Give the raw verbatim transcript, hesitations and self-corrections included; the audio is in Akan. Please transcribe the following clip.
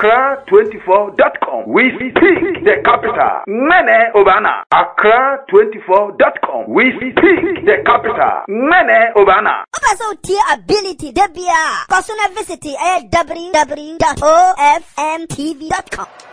Accra twenty-four dot com. We speak the capital. Mene Obana. Accra twenty-four dot com. We speak the capital. Mene Obana. Also, tier ability, Debia. Personal visit, w w w dot o f m t v dot com.